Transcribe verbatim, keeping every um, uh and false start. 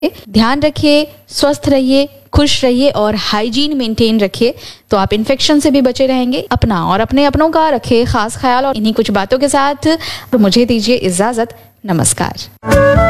ध्यान रखिए, स्वस्थ रहिए, खुश रहिए और हाइजीन मेंटेन रखिए, तो आप इन्फेक्शन से भी बचे रहेंगे। अपना और अपने अपनों का रखिए खास ख्याल। और इन्हीं कुछ बातों के साथ मुझे दीजिए इजाजत। नमस्कार।